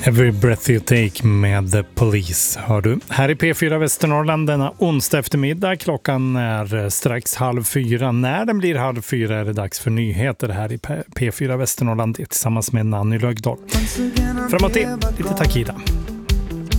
Every Breath You Take med The Police hör du. Här i P4 Västernorrland denna onsdag eftermiddag. Klockan är strax 3:30. När den blir 3:30 är det dags för nyheter här i P4 Västernorrland tillsammans med Nanny Lögdahl. Framåt det, lite Takida.